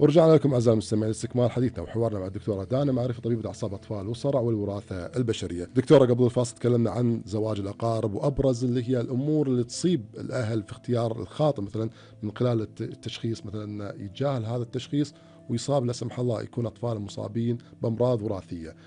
ورجعنا لكم أعزائي المستمعين لاستكمال حديثنا وحوارنا مع الدكتورة دانا معرفة طبيبة أعصاب أطفال والصرع والوراثة البشرية. دكتورة، قبل الفاصل تكلمنا عن زواج الأقارب وأبرز اللي هي الأمور اللي تصيب الأهل في اختيار الخاطئ، مثلا من خلال التشخيص، مثلا يتجاهل هذا التشخيص ويصاب لا سمح الله يكون أطفال مصابين بأمراض وراثية.